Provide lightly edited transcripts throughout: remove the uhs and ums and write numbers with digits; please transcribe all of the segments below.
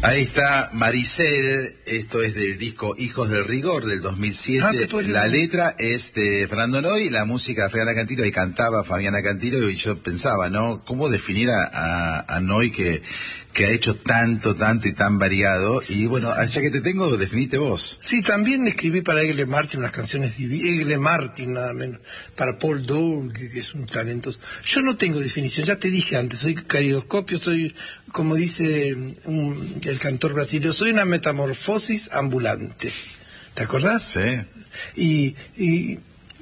Ahí está Maricel, esto es del disco Hijos del Rigor del 2007. La letra es de Fernando Noy, la música de Fabiana Cantilo, y cantaba Fabiana Cantilo, y yo pensaba, ¿no? ¿Cómo definir a Noy que ha hecho tanto y tan variado? Y bueno, ya que te tengo, definite vos. Sí, también escribí para Egle Martin unas canciones divinas, Egle Martin nada menos, para Paul Doug, que es un talentoso. Yo no tengo definición, ya te dije antes, soy caridoscopio, soy, como dice el cantor brasileño, soy una metamorfosis ambulante. ¿Te acordás? Sí. Y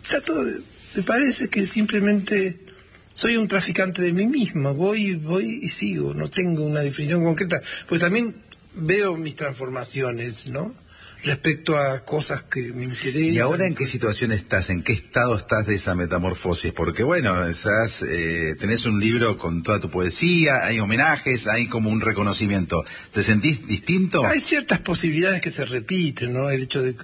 me parece que simplemente soy un traficante de mí mismo, voy y sigo, no tengo una definición concreta, pues también veo mis transformaciones, ¿no? Respecto a cosas que me interesan. ¿Y ahora en qué situación estás? ¿En qué estado estás de esa metamorfosis? Porque bueno, tenés un libro con toda tu poesía, hay homenajes, hay como un reconocimiento. ¿Te sentís distinto? Hay ciertas posibilidades que se repiten, ¿no? El hecho de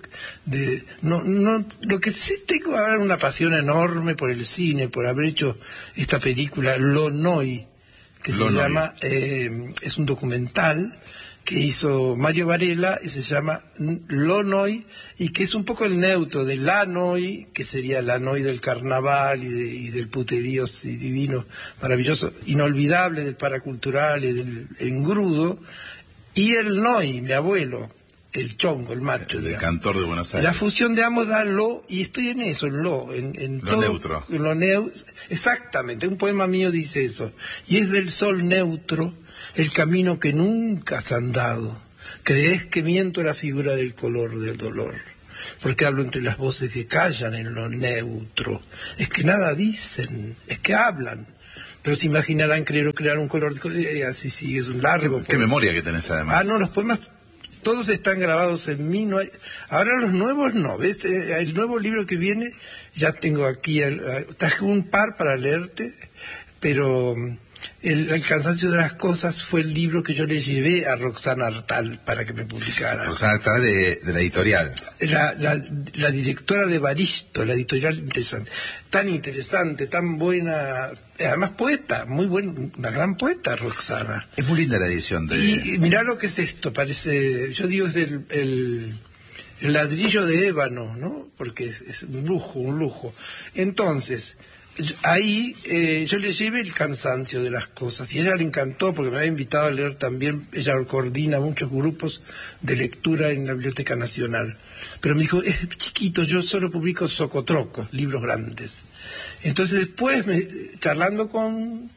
lo que sí tengo ahora una pasión enorme por el cine, por haber hecho esta película Lo Noy, que se llama, es un documental que hizo Mario Varela, y se llama Lo Noy, y que es un poco el neutro de La Noy, que sería la Noy del carnaval y del puterío divino, maravilloso, inolvidable, del paracultural y del engrudo, y el Noy, mi abuelo, el chongo, el macho. El cantor de Buenos Aires. La fusión de ambos da Lo, y estoy en eso, en Lo, en lo todo, neutro. En lo exactamente, un poema mío dice eso, y es del sol neutro, el camino que nunca has andado. Crees que miento la figura del color del dolor, porque hablo entre las voces que callan en lo neutro. Es que nada dicen, es que hablan, pero se imaginarán crear un color así sigue, es un largo. ¿Qué memoria que tenés además? No, los poemas todos están grabados en mí. No hay, ahora los nuevos no, ¿ves? El nuevo libro que viene, ya tengo aquí, traje un par para leerte, pero El cansancio de las cosas fue el libro que yo le llevé a Roxana Artal para que me publicara. Roxana Artal de la editorial. La directora de Baristo, la editorial interesante. Tan interesante, tan buena, además poeta, muy buena, una gran poeta Roxana. Es muy linda la edición de... Y mirá lo que es esto, parece, yo digo es el ladrillo de ébano, ¿no? Porque es un lujo. Entonces, ahí yo le llevé el cansancio de las cosas y a ella le encantó porque me había invitado a leer también. Ella coordina muchos grupos de lectura en la Biblioteca Nacional, pero me dijo, es chiquito, yo solo publico socotrocos, libros grandes. Entonces después, charlando con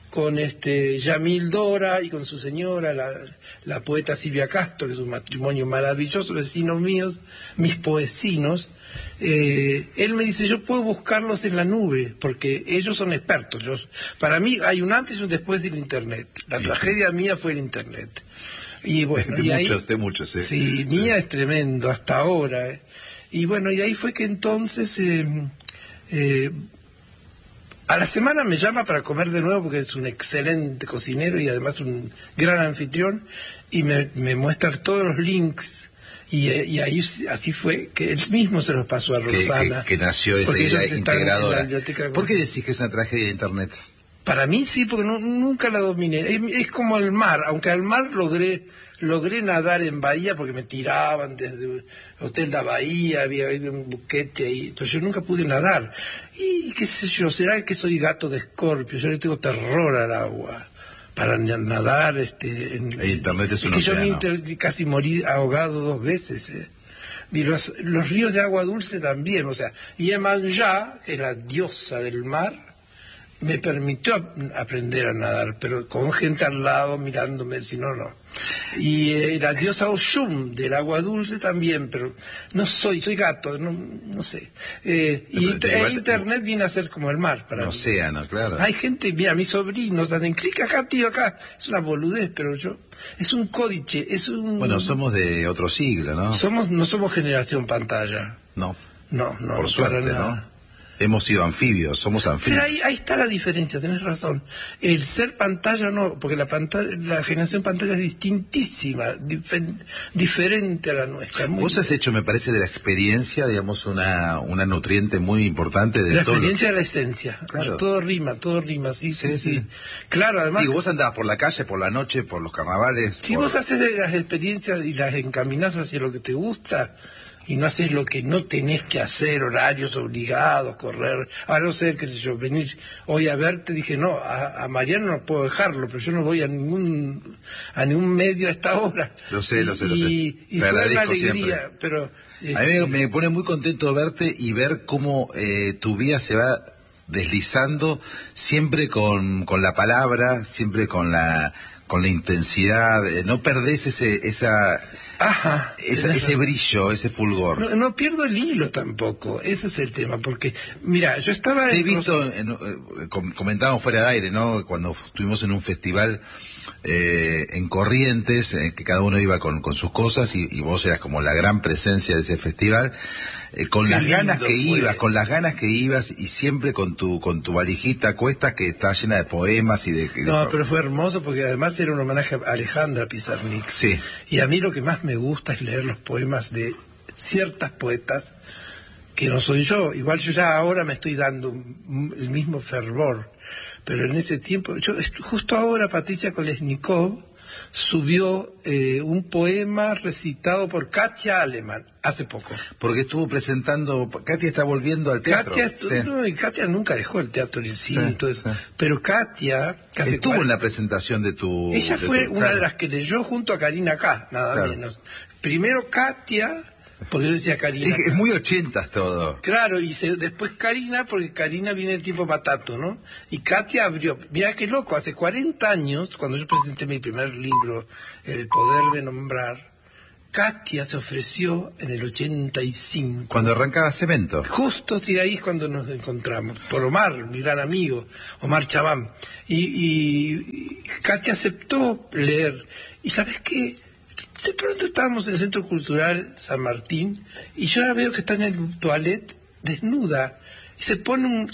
Yamil Dora y con su señora, la poeta Silvia Castro, que es un matrimonio maravilloso, vecinos míos, mis poesinos, él me dice, yo puedo buscarlos en la nube, porque ellos son expertos. Para mí hay un antes y un después del Internet. La tragedia mía fue el Internet. Y bueno, de muchos, ¿eh? Sí, mía es tremendo, hasta ahora. Y bueno, y ahí fue que entonces... a la semana me llama para comer de nuevo porque es un excelente cocinero y además un gran anfitrión, y me muestra todos los links y ahí así fue que él mismo se los pasó a Roxana. Que nació esa idea integradora. ¿Por qué decís que es una tragedia de Internet? Para mí sí, porque nunca la dominé. Es como el mar, aunque al mar logré nadar en Bahía porque me tiraban desde el Hotel La Bahía, había un buquete ahí, pero yo nunca pude nadar. Y qué sé yo, será que soy gato de Escorpio, yo le tengo terror al agua para nadar. Internet es un océano. Yo casi morí ahogado 2 veces. Y los ríos de agua dulce también, o sea, Iemanjá, que es la diosa del mar, me permitió aprender a nadar, pero con gente al lado mirándome, si no. Y la diosa Oshun del agua dulce también, pero no soy gato, no sé. Internet viene a ser como el mar para mí. Océano, claro. Hay gente, mira, mis sobrinos hacen clic acá, tío, acá. Es una boludez, pero es un códice, es un... Bueno, somos de otro siglo, ¿no? No somos generación pantalla. No. No, por suerte, para nada. ¿no? hemos sido anfibios, somos anfibios. Ahí está la diferencia, tenés razón. El ser pantalla no, porque la generación pantalla es distintísima, diferente a la nuestra. Vos has hecho, me parece, de la experiencia, digamos, una nutriente muy importante de la todo. La experiencia de la esencia. Claro. Todo rima, sí. Claro, además. Digo, vos andabas por la calle, por la noche, por los carnavales. Si vos haces de las experiencias y las encaminás hacia lo que te gusta, y no haces lo que no tenés que hacer, horarios obligados, correr, a no ser, qué sé yo, venir hoy a verte, dije, no, a Mariano no puedo dejarlo, pero yo no voy a ningún medio a esta hora. Lo sé. Y fue una alegría, siempre. Pero... A mí me pone muy contento verte y ver cómo tu vida se va deslizando, siempre con la palabra, siempre con la intensidad, no perdés ese brillo, ese fulgor. No pierdo el hilo tampoco, ese es el tema, porque, mira, yo estaba... Te he visto, comentábamos fuera de aire, ¿no? Cuando estuvimos en un festival en Corrientes, que cada uno iba con sus cosas y vos eras como la gran presencia de ese festival, con las ganas que ibas y siempre con tu valijita a cuestas que está llena de poemas pero fue hermoso porque además era un homenaje a Alejandra Pizarnik. Sí. Y a mí lo que más me gusta es leer los poemas de ciertas poetas que no soy yo. Igual yo ya ahora me estoy dando el mismo fervor, pero en ese tiempo, justo ahora Patricia Kolesnikov subió un poema recitado por Katia Aleman hace poco. Porque estuvo presentando, Katia está volviendo al teatro. Y Katia nunca dejó el teatro y el cine, pero Katia estuvo en la presentación de tu... Ella fue una de las que leyó junto a Karina K, nada menos. Primero Katia, porque yo decía Karina. Es muy 80 todo. Claro, y después Karina, porque Karina viene del tiempo Batato, ¿no? Y Katia abrió. Mirá qué loco, hace 40 años, cuando yo presenté mi primer libro, El poder de nombrar, Katia se ofreció en el 85. Cuando arrancaba Cemento. Justo, sí, ahí es cuando nos encontramos. Por Omar, mi gran amigo, Omar Chabán. Y Katia aceptó leer. ¿Y sabes qué? De pronto estábamos en el Centro Cultural San Martín y yo la veo que está en el toilet desnuda y se pone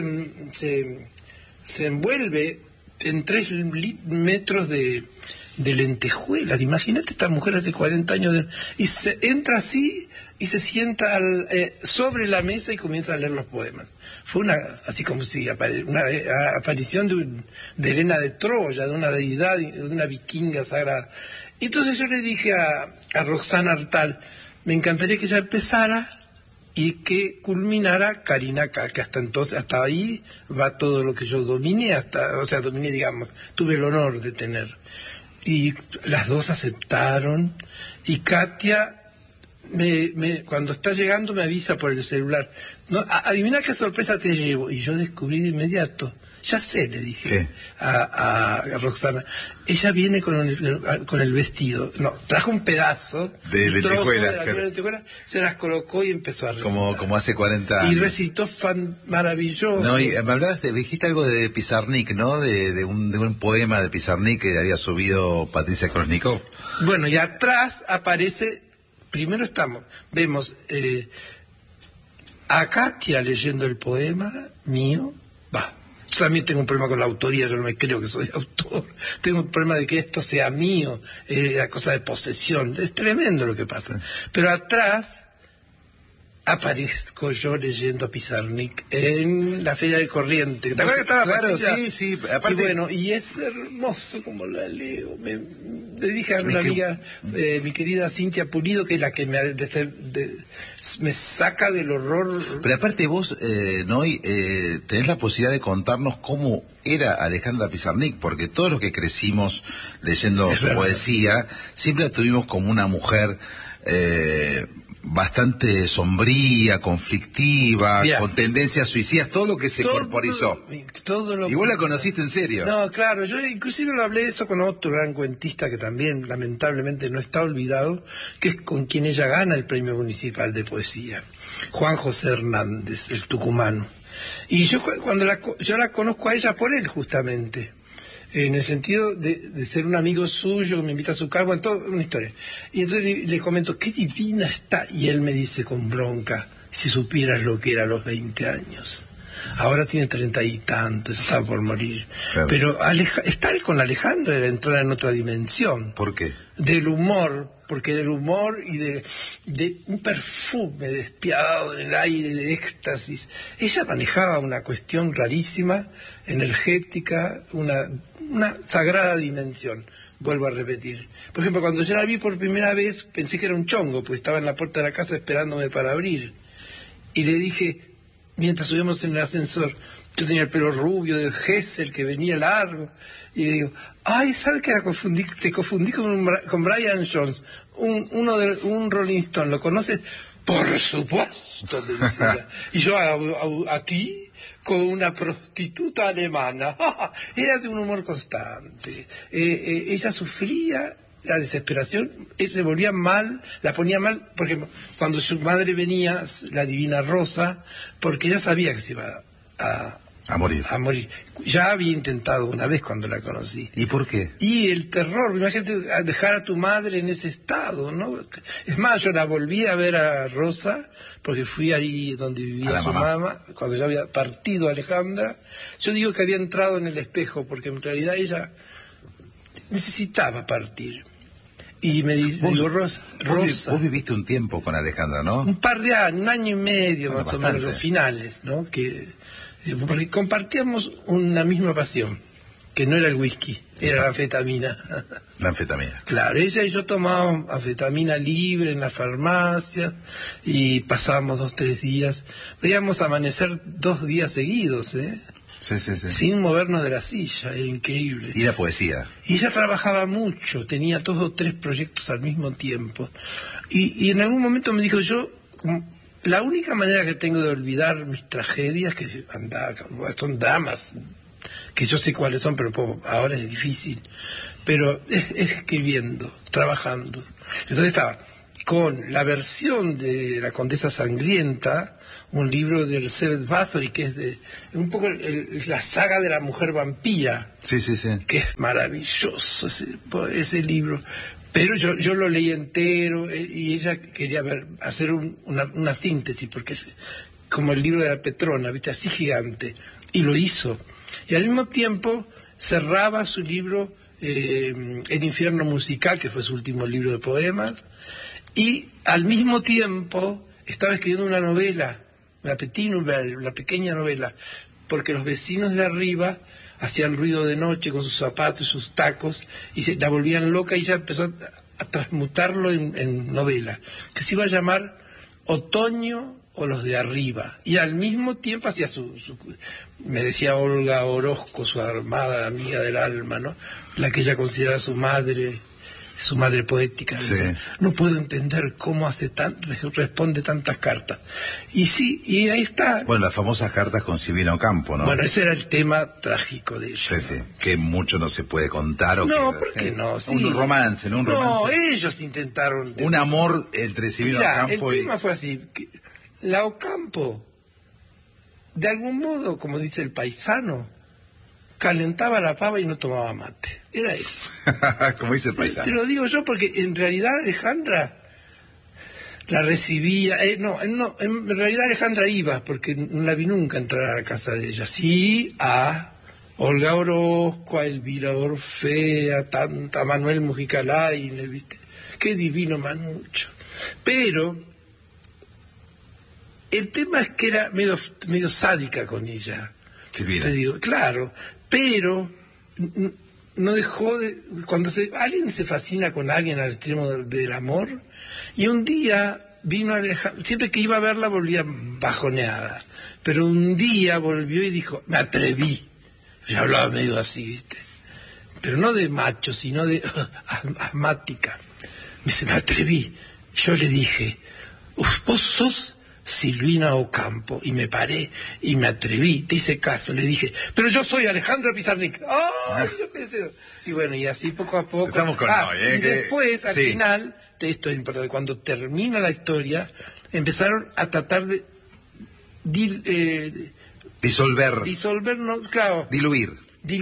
se envuelve en 3 metros de lentejuelas. Imagínate esta mujer hace 40 años y se entra así y se sienta sobre la mesa y comienza a leer los poemas. Fue así como si una aparición de Helena de Troya, de una deidad, de una vikinga sagrada. Y entonces yo le dije a Roxana Artal, me encantaría que ella empezara y que culminara Karina K, que hasta ahí va todo lo que yo dominé, digamos, tuve el honor de tener. Y las dos aceptaron, y Katia cuando está llegando me avisa por el celular, no, adivina qué sorpresa te llevo, y yo descubrí de inmediato. Ya sé, le dije a Roxana. Ella viene con el vestido. No, trajo un pedazo de lentejuelas, se las colocó y empezó a recitar. Como hace 40 años. Y recitó maravilloso. No, y me dijiste algo de Pizarnik, ¿no? De un poema de Pizarnik que había subido Patricia Kolesnikov. Bueno, y atrás aparece, primero vemos a Katia leyendo el poema mío. Yo también tengo un problema con la autoría, yo no me creo que soy autor. Tengo un problema de que esto sea mío, la cosa de posesión. Es tremendo lo que pasa. Pero atrás aparezco yo leyendo a Pizarnik en la Feria de Corrientes. ¿Te acuerdas que estaba? Claro, sí. Aparte... Y es hermoso como la leo. Le dije a una amiga, mi querida Cintia Pulido, que es la que me saca del horror. Pero aparte vos, Noy, tenés la posibilidad de contarnos cómo era Alejandra Pizarnik, porque todos los que crecimos leyendo su poesía, siempre la tuvimos como una mujer bastante sombría, conflictiva, con tendencias suicidas, todo lo que se corporizó. Y vos la conociste en serio. No, claro, yo inclusive lo hablé eso con otro gran cuentista que también lamentablemente no está olvidado, que es con quien ella gana el Premio Municipal de Poesía, Juan José Hernández, el tucumano. Y yo yo la conozco a ella por él justamente. En el sentido de ser un amigo suyo que me invita a su casa, toda una historia. Y entonces le comento, qué divina está, y él me dice con bronca, Si supieras lo que era a los 20 años. Ahora tiene 30 y tantos, está por morir. Claro. Pero estar con Alejandra era entrar en otra dimensión. ¿Por qué? Del humor, porque del humor y de un perfume despiadado en el aire, de éxtasis. Ella manejaba una cuestión rarísima, energética, una sagrada dimensión. Vuelvo a repetir. Por ejemplo, cuando yo la vi por primera vez, pensé que era un chongo, pues estaba en la puerta de la casa esperándome para abrir. Y le dije, mientras subíamos en el ascensor, yo tenía el pelo rubio de Hessel que venía largo, y le digo, ay, ¿sabes qué? Te confundí con Brian Jones, un Rolling Stone, ¿lo conoces? Por supuesto, le dice ella. Y yo aquí con una prostituta alemana. Era de un humor constante. Ella sufría la desesperación, se volvía mal, la ponía mal, por ejemplo, cuando su madre venía, la divina Rosa, porque ella sabía que se iba a morir. Ya había intentado una vez cuando la conocí. ¿Y por qué? Y el terror, imagínate dejar a tu madre en ese estado, ¿no? Es más, yo la volví a ver a Rosa, porque fui ahí donde vivía su mamá, cuando ya había partido Alejandra. Yo digo que había entrado en el espejo, porque en realidad ella necesitaba partir. Y me digo, Rosa... Vos viviste un tiempo con Alejandra, ¿no? Un par de años, un año y medio más o menos, los finales, ¿no? Porque compartíamos una misma pasión, que no era el whisky, era la anfetamina. La anfetamina. Claro, ella y yo tomábamos anfetamina libre en la farmacia y pasábamos 2 o 3 días. Veíamos amanecer 2 días seguidos, ¿eh? Sí. Sin movernos de la silla, era increíble. Y la poesía. Y ella trabajaba mucho, tenía 2 o 3 proyectos al mismo tiempo. Y en algún momento me dijo, la única manera que tengo de olvidar mis tragedias, que son dramas, que yo sé cuáles son, pero ahora es difícil, pero es escribiendo, trabajando. Entonces estaba con la versión de La Condesa Sangrienta, un libro del Elizabeth Bathory, que es un poco la saga de la mujer vampira. Sí. Que es maravilloso ese libro. Pero yo lo leí entero y ella quería hacer una síntesis, porque es como el libro de la Petrona, ¿viste? Así gigante. Y lo hizo. Y al mismo tiempo cerraba su libro El infierno musical, que fue su último libro de poemas. Y al mismo tiempo estaba escribiendo una novela, una petite nouvelle, una pequeña novela, porque los vecinos de arriba hacían ruido de noche con sus zapatos y sus tacos y la volvían loca, y ella empezó a transmutarlo en novela, que se iba a llamar Otoño o los de arriba. Y al mismo tiempo hacía me decía Olga Orozco, su amada amiga del alma, ¿no? La que ella considera su madre poética. Sí. Dice, no puedo entender cómo responde tantas cartas. Y sí, y ahí está. Bueno, las famosas cartas con Silvina Ocampo, ¿no? Bueno, ese era el tema trágico de ella. Sí, que mucho no se puede contar. ¿Por qué no? Sí. Un romance, ¿no? No, ellos intentaron... Un amor entre Silvina Ocampo el tema fue así. La Ocampo, de algún modo, como dice el paisano, calentaba la pava y no tomaba mate. Era eso. Como dice el paisano. Te lo digo yo porque en realidad Alejandra la recibía... en realidad Alejandra iba, porque no la vi nunca entrar a la casa de ella. Sí, a Olga Orozco, a Elvira Orfea, a Manuel Mujica Lainez, ¿viste? Qué divino Manucho. Pero el tema es que era medio sádica con ella. Silvina. Te digo, claro, pero no dejó de... Cuando alguien se fascina con alguien al extremo del amor, y un día vino Alejandra, siempre que iba a verla volvía bajoneada, pero un día volvió y dijo, me atreví. Yo hablaba medio así, ¿viste? Pero no de macho, sino de asmática. Me dice, me atreví. Yo le dije, vos sos Silvina Ocampo, y me paré y me atreví, te hice caso, le dije, pero yo soy Alejandra Pizarnik. Yo pensé, y bueno, y así poco a poco. Estamos con y después, al final, esto es importante, cuando termina la historia, empezaron a tratar de disolver, no, claro, diluir,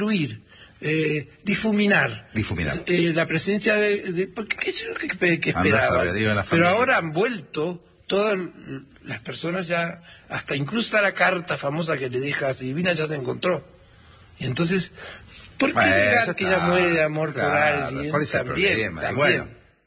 difuminar. La presencia de porque qué esperaba. Pero ahora han vuelto todo las personas ya, hasta incluso la carta famosa que le deja a Silvina ya se encontró. Y entonces, ¿por qué negar que ella muere de amor por alguien? ¿Cuál es el problema? Bueno,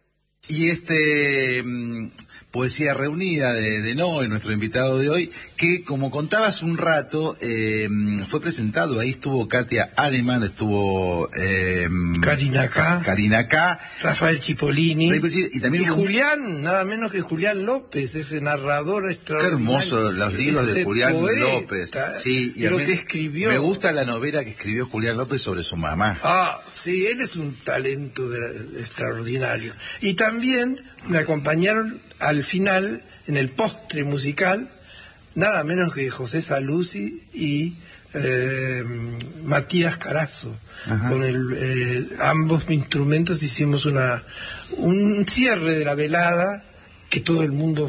y Poesía Reunida de Noé, nuestro invitado de hoy, que como contabas un rato, fue presentado, ahí estuvo Katia Aleman, estuvo Karina K, Rafael Cipollini, y también Julián, nada menos que Julián López, ese narrador extraordinario. Qué hermoso los libros de Julián López. Sí, y lo que escribió. Me gusta la novela que escribió Julián López sobre su mamá. Sí, él es un talento extraordinario. Y también me acompañaron al final, en el postre musical, nada menos que José Saluzzi y Matías Carazo. Ajá. Con ambos instrumentos hicimos un cierre de la velada que todo el mundo,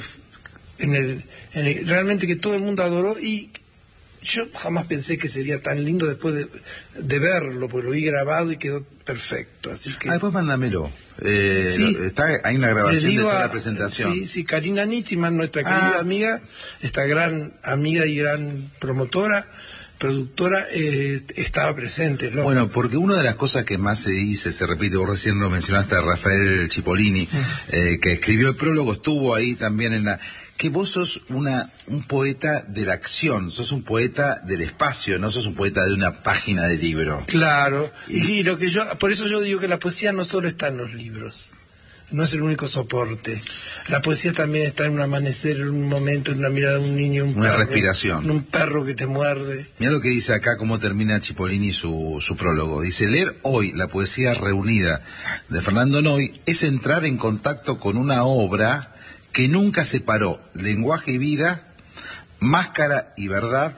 realmente que todo el mundo adoró, y yo jamás pensé que sería tan lindo después de verlo, porque lo vi grabado y quedó perfecto. Así que después mándamelo. Sí, hay una grabación de toda la presentación. Sí, Karina Nietzscheman, nuestra querida amiga, esta gran amiga y gran promotora, productora, estaba presente. Bueno, porque una de las cosas que más se dice, se repite, vos recién lo mencionaste a Rafael Cipollini, que escribió el prólogo, estuvo ahí también que vos sos un poeta de la acción, sos un poeta del espacio, no sos un poeta de una página de libro. Claro, y por eso yo digo que la poesía no solo está en los libros, no es el único soporte. La poesía también está en un amanecer, en un momento, en una mirada de un niño, una perro, respiración. En un perro que te muerde. Mira lo que dice acá, cómo termina Cipollini su prólogo. Dice: leer hoy la poesía reunida de Fernando Noy es entrar en contacto con una obra que nunca separó lenguaje y vida, máscara y verdad,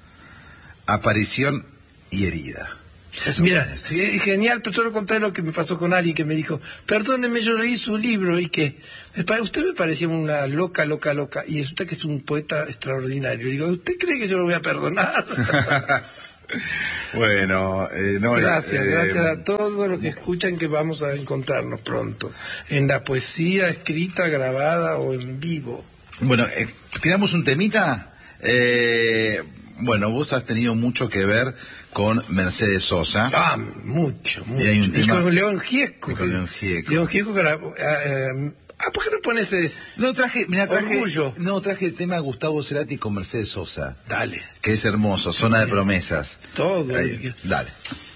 aparición y herida. Eso. Mira, es genial, pero todo lo contrario lo que me pasó con alguien que me dijo: perdóneme, yo leí su libro y que usted me parecía una loca, y resulta que es un poeta extraordinario. Y digo, ¿usted cree que yo lo voy a perdonar? Bueno, gracias a todos los que escuchan, que vamos a encontrarnos pronto en la poesía escrita, grabada o en vivo. Bueno, tiramos un temita. Bueno, vos has tenido mucho que ver con Mercedes Sosa. Mucho. Y con León Gieco. León Gieco grabó. ¿Por qué no pones Orgullo? Traje el tema de Gustavo Cerati con Mercedes Sosa. Dale. Que es hermoso, Zona de Promesas. Todo. Dale.